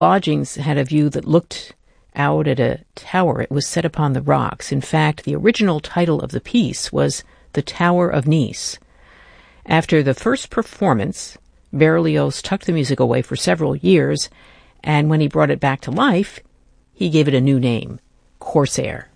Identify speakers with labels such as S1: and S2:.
S1: lodgings had a view that looked out at a tower. It was set upon the rocks. In fact, the original title of the piece was The Tower of Nice. After the first performance, Berlioz tucked the music away for several years, and when he brought it back to life, he gave it a new name, Corsair.